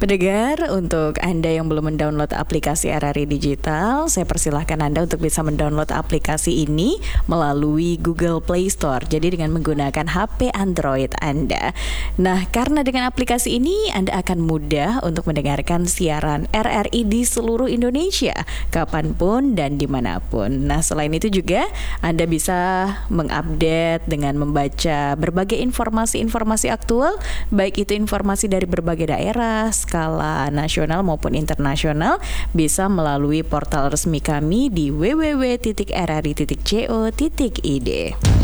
Pendengar, untuk Anda yang belum mendownload aplikasi RRI Digital, saya persilahkan Anda untuk bisa mendownload aplikasi ini melalui Google Play Store. Jadi dengan menggunakan HP Android Anda. Nah, karena dengan aplikasi ini Anda akan mudah untuk mendengarkan siaran RRI di seluruh Indonesia, kapanpun dan dimanapun. Nah, selain itu juga Anda bisa mengupdate dengan membaca berbagai informasi-informasi aktual, baik itu informasi dari berbagai daerah, skala nasional maupun internasional, bisa melalui portal resmi kami di www.rri.co.id.